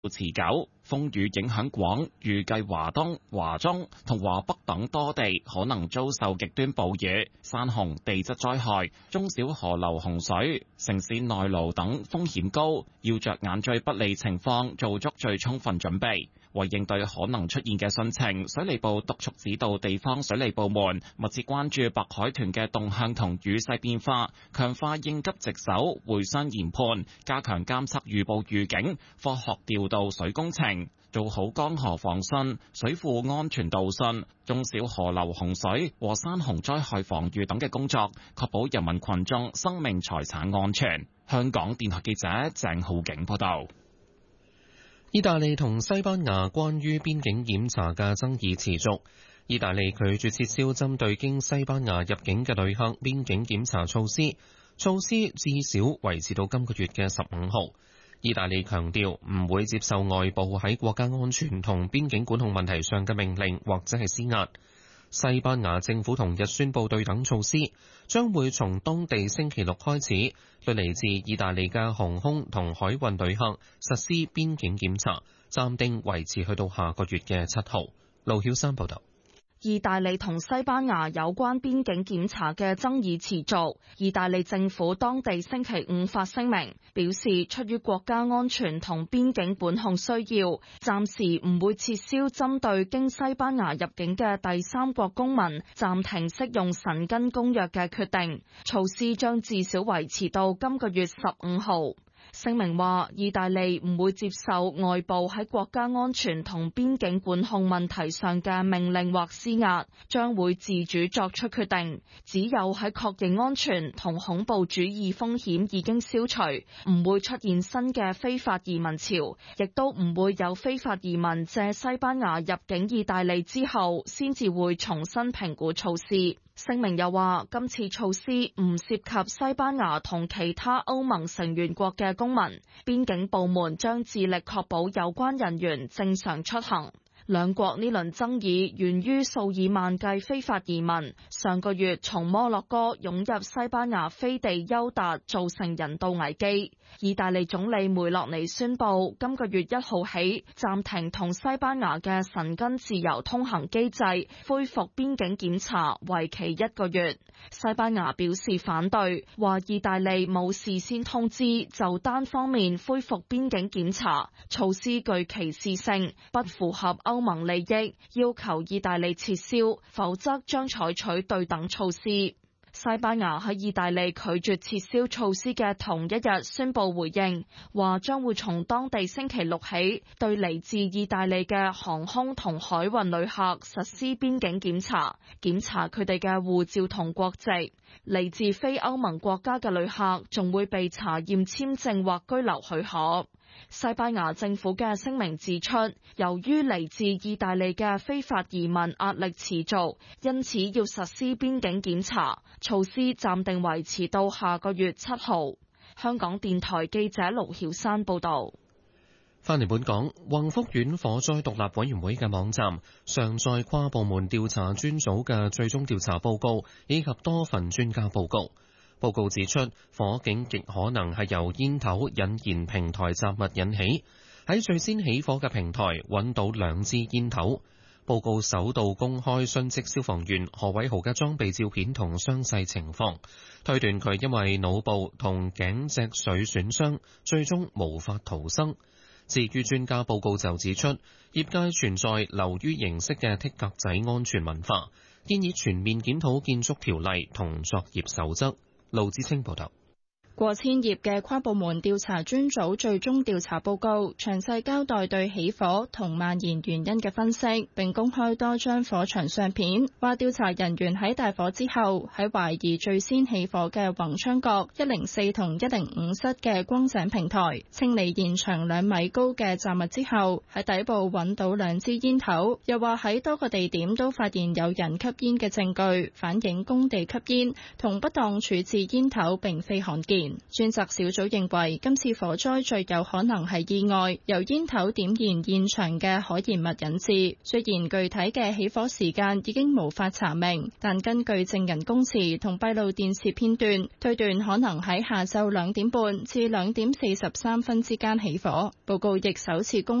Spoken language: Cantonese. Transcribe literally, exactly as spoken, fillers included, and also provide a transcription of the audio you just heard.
持久，風雨影響廣，預計華東、華中同華北等多地可能遭受極端暴雨、山洪、地質災害，中小河流洪水，城市內澇等風險高，要着眼最不利情況，做足最充分準備。為應對可能出現嘅汛情，水利部督促指導地方水利部門密切關注白海豚嘅動向同雨勢變化，強化應急值守、會商研判，加強監測預報預警，科學調度水工程，做好江河防汛、水庫安全導汛、中小河流洪水和山洪災害防禦等嘅工作，確保人民群眾生命財產安全。香港電台記者鄭浩景報道。 意大利同西班牙關於邊境檢查嘅爭議持續。意大利拒絕撤銷針對經西班牙入境嘅旅客邊境檢查措施，措施至少維持到今個月嘅十五號。意大利強調唔會接受外部喺國家安全同邊境管控問題上嘅命令或者係施壓。西班牙政府同日宣布對等措施，將會從當地星期六開始，對嚟自意大利嘅航空同海運旅客實施邊境檢查，暫定維持去到下個月嘅七號。盧曉山報道。 意大利同西班牙有關邊境檢查嘅爭議持續。意大利政府當地星期五發聲明，表示出於國家安全同邊境管控需要，暫時唔會撤銷針對經西班牙入境嘅第三國公民暫停適用申根公約嘅決定，措施將至少維持到今個月十五號。聲明話，意大利唔會接受外部喺國家安全同邊境管控問題上嘅命令或施壓，將會自主作出決定。只有喺確認安全同恐怖主義風險已經消除，唔會出現新嘅非法移民潮，亦都唔會有非法移民借西班牙入境意大利之後，先至會重新評估措施。聲明又話，今次措施唔涉及西班牙同其他歐盟成員國嘅公民，邊境部門將致力確保有關人員正常出行。兩國呢輪爭議源於數以萬計非法移民上個月從摩洛哥湧入西班牙飛地優達，造成人道危機。意大利總理梅洛尼宣布，今個月一號起暫停同西班牙嘅申根自由通行機制，恢復邊境檢查，為期一個月。西班牙表示反對，話意大利冇事先通知就單方面恢復邊境檢查，措施具歧視性，不符合歐盟利益，要求意大利撤銷，否則將採取對等措施。西班牙喺意大利拒絕撤銷措施嘅同一日宣布回應，話將會從當地星期六起對嚟自意大利嘅航空同海運旅客實施邊境檢查，檢查佢哋嘅護照同國籍。嚟自非歐盟國家嘅旅客仲會被查驗簽證或居留許可。西班牙政府嘅聲明指出，由於嚟自意大利嘅非法移民壓力持續，因此要實施邊境檢查，措施暫定維持到下個月七號。香港電台記者盧曉山報道。 翻嚟本港，宏福苑火災獨立委員會嘅網站上載跨部門調查專組嘅最終調查報告以及多份專家報告。報告指出，火警極可能係由煙頭引燃平台雜物引起。喺最先起火嘅平台揾到兩支煙頭。報告首度公開殉職消防員何偉豪嘅裝備照片同傷勢情況，推斷佢因為腦部同頸脊髓損傷，最終無法逃生。至於專家報告就指出，業界存在流於形式嘅剔格仔安全文化，建議全面檢討建築條例同作業守則。盧志清報道。 過千頁嘅跨部門調查專組最終調查報告，詳細交代對起火同蔓延原因嘅分析，並公開多張火場相片，話調查人員喺大火之後，喺懷疑最先起火嘅宏昌閣一零四同一零五室嘅光井平台，清理現場兩米高嘅雜物之後，喺底部揾到兩支煙頭，又話喺多個地點都發現有人吸煙嘅證據，反映工地吸煙同不當處置煙頭並非罕見。 年。專責小組認為今次火災最有可能係意外，由煙頭點燃現場嘅可燃物引致。雖然具體嘅起火時間已經無法查明，但根據證人供詞同閉路電視片段，推斷可能喺下晝兩點半至兩點四十三分之間起火。報告亦首次公